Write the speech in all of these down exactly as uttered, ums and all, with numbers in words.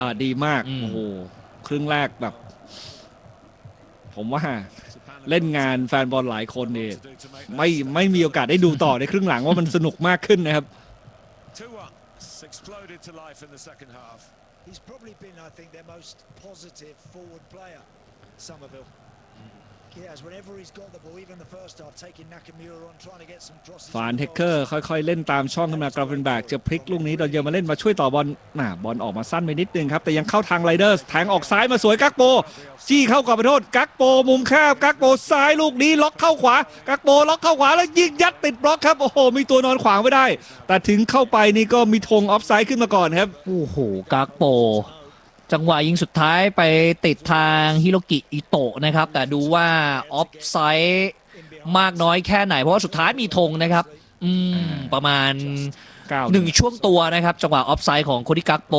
อ่าดีมากโอ้โหครึ่งแรกแบบผมว่าเล่นงานแฟนบอลหลายคนเนี่ยไม่ไม่มีโอกาสได้ดูต่อในครึ่งหลังว่ามันสนุกมากขึ้นนะครับฟานเทคเกอร์ค่อยๆเล่นตามช่องขึ้นมากราฟเฟนแบกจะพลิกลูกนี้ดอนเยอมาเล่นมาช่วยต่อบอลน่ะบอลออกมาสั้นไปนิดนึงครับแต่ยังเข้าทางไรเดอร์สแทงออกซ้ายมาสวยกักโปจี้เข้ากับไปโทษกักโปมุมแคบกักโปซ้ายลูกนี้ล็อกเข้าขวากักโปล็อกเข้าขวาแล้วยิงยัดติดบล็อกครับโอ้โหมีตัวนอนขวางไม่ได้แต่ถึงเข้าไปนี่ก็มีธงออฟไซด์ขึ้นมาก่อนครับโอ้โหกักโปจังหวะยิงสุดท้ายไปติดทางฮิโรกิอิโตะนะครับแต่ดูว่าออฟไซด์มากน้อยแค่ไหนเพราะว่าสุดท้ายมีธงนะครับอืมประมาณหนึ่งช่วงตัวนะครับจังหวะออฟไซด์ของโคดิกักโป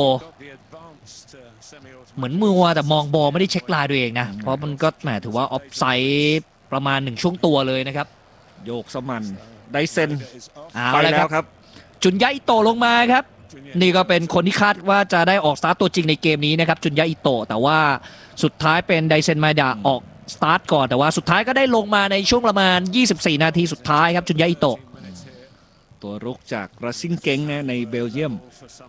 เหมือนมัวแต่มองบอลไม่ได้เช็คลายตัวเองนะเพราะมันก็แหมถือว่าออฟไซด์ประมาณหนึ่งช่วงตัวเลยนะครับโยกสมันไดเซนไปแล้วครับจุนยะอิโตะลงมาครับนี่ก็เป็นคนที่คาดว่าจะได้ออกสตาร์ทตัวจริงในเกมนี้นะครับจุนยะอิโตะแต่ว่าสุดท้ายเป็นไดเซนมาดะออกสตาร์ทก่อนแต่ว่าสุดท้ายก็ได้ลงมาในช่วงประมาณยี่สิบสี่นาทีสุดท้ายครับจุนยะอิโตะตัวรุกจากราซิงเก้งนะในเบลเยียม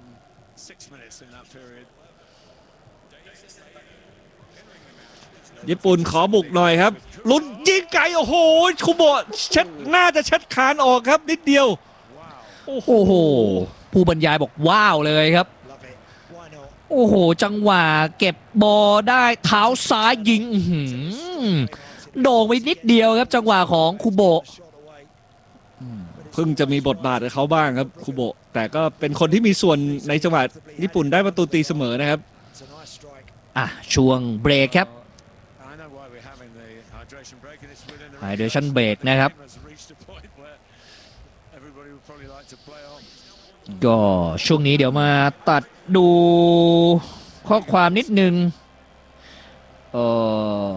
ญี่ปุ่นขอบุกหน่อยครับลุ้นยิงไกลโอ้โหคุโบะเช็ดน่าจะเช็ดคานออกครับนิดเดียวโอ้โหผู้บรรยายบอกว้าวเลยครับโอ้โหจังหวะเก็บบอลได้เท้าซ้ายยิงโด่งไปนิดเดียวครับจังหวะของคุโบะเพิ่งจะมีบทบาทกับเขาบ้างครับคุโบะแต่ก็เป็นคนที่มีส่วนในจังหวะญี่ปุ่นได้ประตูตีเสมอนะครับอ่ะช่วงเบรกครับไฮเดรชั่นเบรกนะครับก็ช่วงนี้เดี๋ยวมาตัดดูข้อความนิดนึงเออ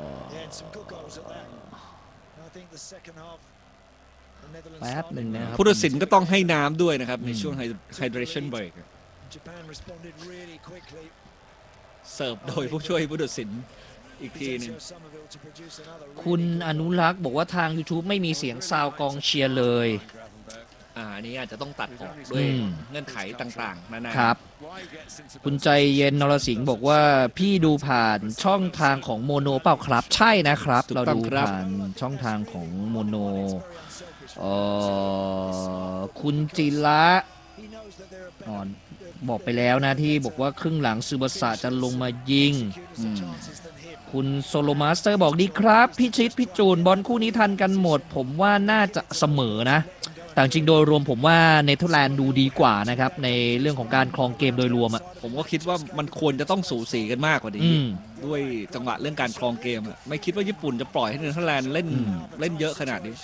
แป๊บหนึ่งนะครับผู้ตัดสินก็ต้องให้น้ำด้วยนะครับในช่วงไฮเดรชั่นเบรกเสิร์ฟโดยผู้ช่วยผู้ตัดสินอีกทีนึงคุณอนุรักษ์บอกว่าทาง YouTube ไม่มีเสียงซาวกองเชียร์เลยอ่านี้อาจจะต้องตัดออกด้วยเงื่อนไขต่างๆนานาครับคุณใจเย็นนรสิงห์บอกว่าพี่ดูผ่านช่องทางของโมโนเปล่าครับใช่นะครับเราดูผ่านช่องทางของโมโนเอ่อคุณจิระอ๋อบอกไปแล้วนะที่บอกว่าครึ่งหลังซูบาสะจะลงมายิงคุณโซโลมาสเตอร์บอกดีครับพี่ชิดพี่จูนบอลคู่นี้ทันกันหมดผมว่าน่าจะเสมอนะแต่จริงโดยรวมผมว่าเนเธอร์แลนด์ดูดีกว่านะครับในเรื่องของการครองเกมโดยรวมอ่ะผมก็คิดว่ามันควรจะต้องสูสีกันมากกว่านี้ด้วยจังหวะเรื่องการครองเกมอ่ะไม่คิดว่าญี่ปุ่นจะปล่อยให้เนเธอร์แลนด์เล่นเล่นเยอะขนาดนี้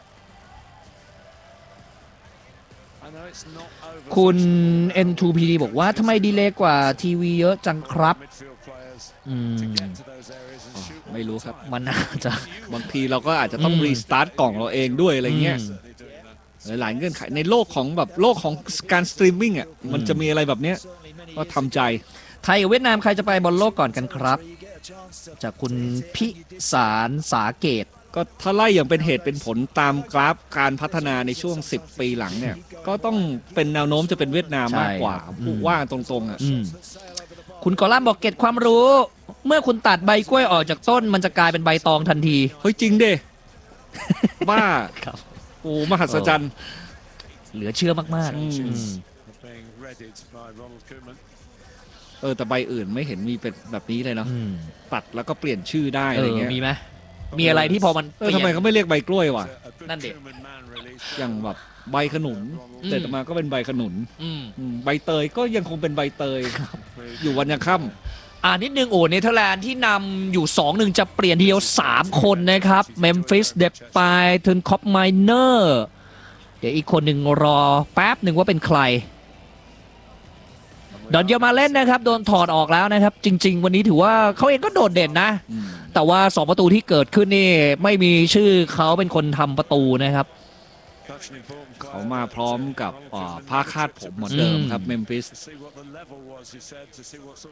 คุณ เอ็น ทู พี ดี บอกว่าทำไมดีเลย์กว่าทีวีเยอะจังครับอืมไม่รู้ครับมันน่าจะบางทีเราก็อาจจะต้องรีสตาร์ทกล่องเราเองด้วยอะไรเงี้ยหลายเงื่อนไขในโลกของแบบโลกของการสตรีมมิ่งอ่ะมันจะมีอะไรแบบเนี้ยก็ทำใจไทยกับเวียดนามใครจะไปบอลโลกก่อนกันครับจากคุณพิสารสาเกตก็ถ้าไล่อย่างเป็นเหตุเป็นผลตามกราฟการพัฒนาในช่วงสิบปีหลังเนี่ยก็ต้องเป็นแนวโน้มจะเป็นเวียดนามมากกว่าผู้ว่าตรงๆอ่ะคุณกอล่ามบอกเก็ตความรู้เมื่อคุณตัดใบกล้วยออกจากต้นมันจะกลายเป็นใบตองทันทีเฮ้ยจริงเด้บ้าโอ้มหัศจรรย์เหลือเชื่อมากๆเออแต่ใบอื่นไม่เห็นมีเป็นแบบนี้เลยเนาะตัดแล้วก็เปลี่ยนชื่อได้อะไรเงี้ยมีไหมมีอะไรที่พอมันเออทำไมเขาไม่เรียกใบกล้วยว่ะนั่นเด็กอย่างแบบใบขนุนแต่ต่อมาก็เป็นใบขนุนใบเตยก็ยังคงเป็นใบเตยอยู่วันยังค่ำอ่านิดนึงโอ้เนเธอร์แลนด์ที่นำอยู่ สองหนึ่ง จะเปลี่ยนทีเดียวสามคนนะครับเมมฟิสเดปไปเทิร์นคอปไมเนอร์เดี๋ยวอีกคนหนึ่งรอแป๊บหนึ่งว่าเป็นใครดอนเยอมาเล่นนะครับโดนถอดออกแล้วนะครับจริงๆวันนี้ถือว่าเขาเองก็โดดเด่นนะแต่ว่าสองประตูที่เกิดขึ้นนี่ไม่มีชื่อเขาเป็นคนทำประตูนะครับเขามาพร้อมกับผ้าคาดผมเหมือนเดิมครับเมมฟิส